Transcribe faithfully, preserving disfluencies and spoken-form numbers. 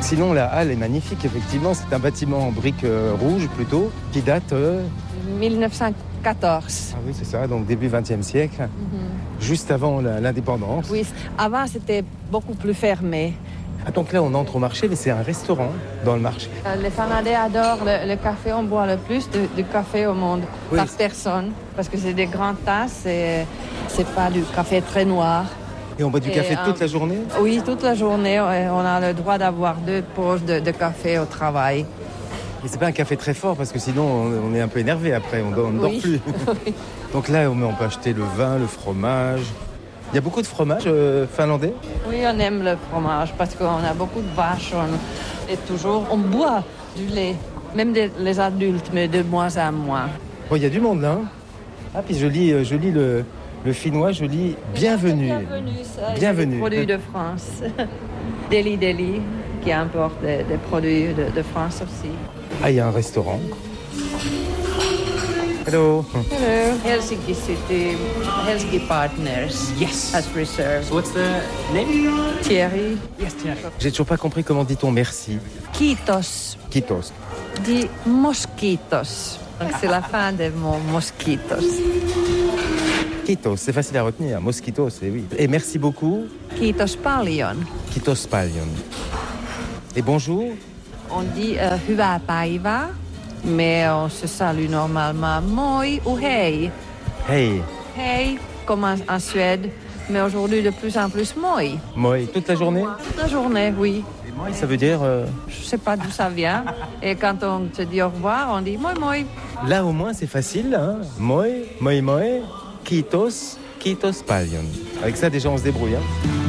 Sinon, la halle est magnifique, effectivement. C'est un bâtiment en briques euh, rouges, plutôt, qui date... Euh... mille neuf cent quatorze. Ah oui, c'est ça, donc début vingtième siècle, mm-hmm. juste avant la, l'indépendance. Oui, avant, c'était beaucoup plus fermé. Ah, donc là, on entre au marché, mais c'est un restaurant dans le marché. Euh, les Fanadais adorent le, le café. On boit le plus de, de café au monde, oui. par personne, parce que c'est des grandes tasses et c'est pas du café très noir. Et on boit du et café toute un... la journée? Oui, toute la journée. On a le droit d'avoir deux pauses de, de café au travail. Et c'est pas un café très fort, parce que sinon, on, on est un peu énervé après, on, on ne dort oui. plus. Donc là, on peut acheter le vin, le fromage... Il y a beaucoup de fromage euh, finlandais? Oui, on aime le fromage parce qu'on a beaucoup de vaches. On, et toujours, on boit du lait, même des, les adultes, mais de moins en moins. Bon, il y a du monde là. Hein. Ah, puis je lis, je lis le, le finnois, je lis bienvenue. Bienvenue, ça. Bienvenue. Des produits de France. Deli Deli, qui importe des, des produits de, de France aussi. Ah, il y a un restaurant. Hello. Hello. Helsinki City, Helsinki Partners. Yes. Has reserved. So what's the name? Thierry. Yes, Thierry. J'ai toujours pas compris comment dit-on merci. Kiitos. Kiitos. Dit mosquitos. Donc c'est la fin de mon mosquitos. Kiitos, c'est facile à retenir. Mosquitos, c'est oui. Et merci beaucoup. Kiitos paljon. Kiitos paljon. Et bonjour. On dit euh, hyvää päivää. Mais on se salue normalement moi ou hey. Hey. Hey, comme en, en Suède. Mais aujourd'hui, de plus en plus moi. Moi, toute la journée? Toute la journée, oui. Et moi, ça veut dire... Euh... Je ne sais pas d'où ça vient. Et quand on te dit au revoir, on dit moi, moi. Là, au moins, c'est facile. Hein? Moi, moi, moi, kiitos, kiitos paljon. Avec ça, déjà, on se débrouille. Hein?